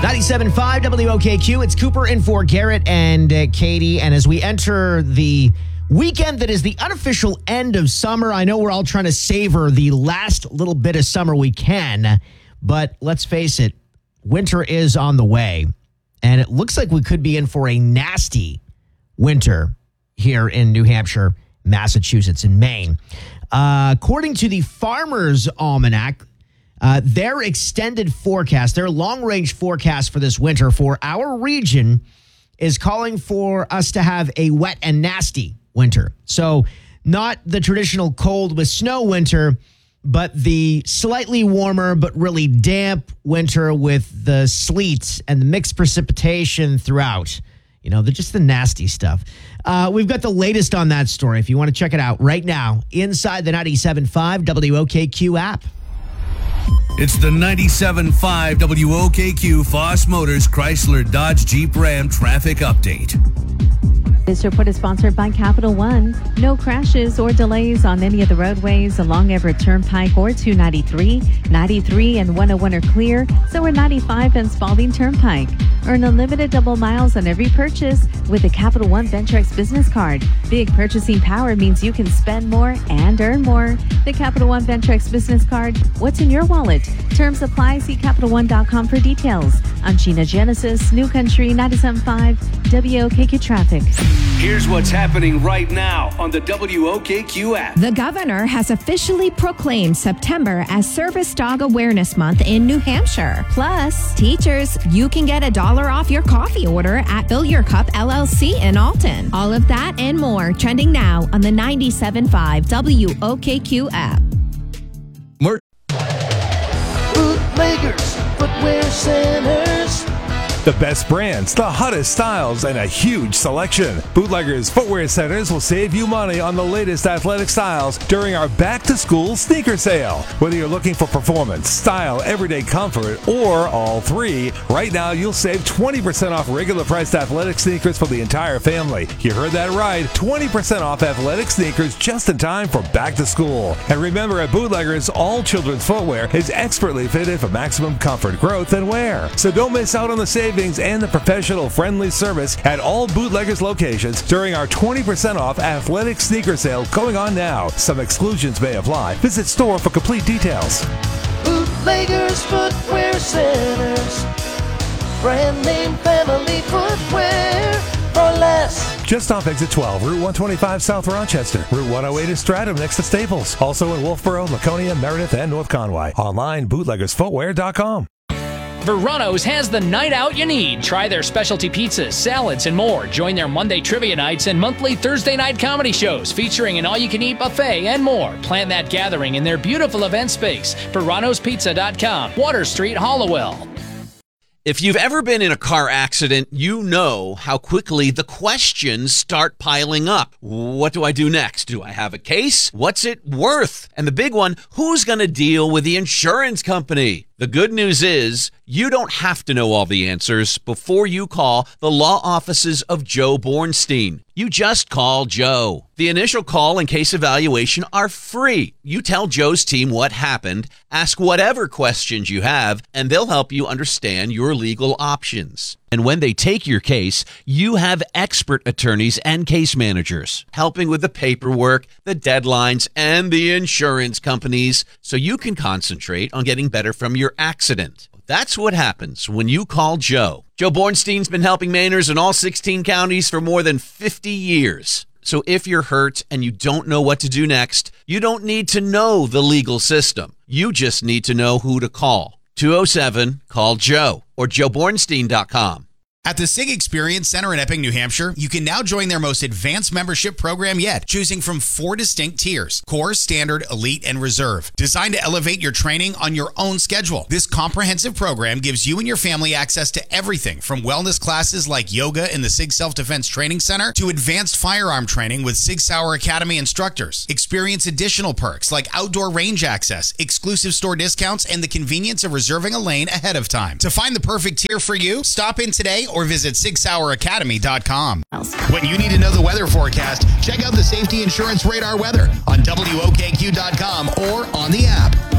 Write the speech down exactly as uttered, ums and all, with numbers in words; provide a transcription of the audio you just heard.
ninety-seven point five W O K Q. It's Cooper in for Garrett and uh, Katie. And as we enter the weekend that is the unofficial end of summer, I know we're all trying to savor the last little bit of summer we can. But let's face it, winter is on the way. And it looks like we could be in for a nasty winter here in New Hampshire, Massachusetts, and Maine. Uh, according to the Farmer's Almanac, Uh, their extended forecast, their long-range forecast for this winter for our region is calling for us to have a wet and nasty winter. So not the traditional cold with snow winter, but the slightly warmer but really damp winter with the sleet and the mixed precipitation throughout. You know, the, just the nasty stuff. Uh, we've got the latest on that story. If you want to check it out right now, inside the ninety-seven point five W O K Q app. It's the ninety-seven point five W O K Q Foss Motors Chrysler Dodge Jeep Ram traffic update. This report is sponsored by Capital One. No crashes or delays on any of the roadways along Everett Turnpike or two ninety-three. ninety-three and one oh one are clear, so are ninety-five and Spalding Turnpike. Earn unlimited double miles on every purchase with the Capital One Ventrex business card. Big purchasing power means you can spend more and earn more. The Capital One Ventrex business card. What's in your wallet? Terms apply. See Capital One dot com for details. I'm Gina Genesis, New Country ninety-seven point five W O K Q Traffic. Here's what's happening right now on the W O K Q app. The governor has officially proclaimed September as Service Dog Awareness Month in New Hampshire. Plus, teachers, you can get a dollar off your coffee order at Fill Your Cup L L C in Alton. All of that and more trending now on the ninety-seven point five W O K Q app. Mer- Bootleggers, footwear centers. The best brands, the hottest styles, and a huge selection. Bootleggers Footwear Centers will save you money on the latest athletic styles during our back-to-school sneaker sale. Whether you're looking for performance, style, everyday comfort, or all three, right now you'll save twenty percent off regular priced athletic sneakers for the entire family. You heard that right, twenty percent off athletic sneakers just in time for back to school. And remember, at Bootleggers, all children's footwear is expertly fitted for maximum comfort, growth, and wear. So don't miss out on the savings and the professional friendly service at all Bootleggers locations during our twenty percent off athletic sneaker sale going on now. Some exclusions may apply. Visit store for complete details. Bootleggers Footwear Centers. Brand name family footwear for less. Just off exit twelve, Route one twenty-five South Rochester. Route one oh eight is Stratham next to Staples. Also in Wolfboro, Laconia, Meredith, and North Conway. Online, bootleggers footwear dot com. Verano's has the night out you need. Try their specialty pizzas, salads, and more. Join their Monday trivia nights and monthly Thursday night comedy shows featuring an all-you-can-eat buffet and more. Plan that gathering in their beautiful event space. Verano's Pizza dot com, Water Street, Hollowell. If you've ever been in a car accident, you know how quickly the questions start piling up. What do I do next? Do I have a case? What's it worth? And the big one, who's going to deal with the insurance company? The good news is you don't have to know all the answers before you call the law offices of Joe Bornstein. You just call Joe. The initial call and case evaluation are free. You tell Joe's team what happened, ask whatever questions you have, and they'll help you understand your legal options. And when they take your case, you have expert attorneys and case managers helping with the paperwork, the deadlines, and the insurance companies so you can concentrate on getting better from your accident. That's what happens when you call Joe. Joe Bornstein's been helping Mainers in all sixteen counties for more than fifty years. So if you're hurt and you don't know what to do next, you don't need to know the legal system. You just need to know who to call. two oh seven, call Joe or joe bornstein dot com. At the SIG Experience Center in Epping, New Hampshire, you can now join their most advanced membership program yet, choosing from four distinct tiers: Core, Standard, Elite, and Reserve. Designed to elevate your training on your own schedule. This comprehensive program gives you and your family access to everything from wellness classes like yoga in the SIG Self-Defense Training Center to advanced firearm training with SIG Sauer Academy instructors. Experience additional perks like outdoor range access, exclusive store discounts, and the convenience of reserving a lane ahead of time. To find the perfect tier for you, stop in today or visit sig sauer academy dot com. When you need to know the weather forecast, check out the Safety Insurance Radar weather on W O K Q dot com or on the app.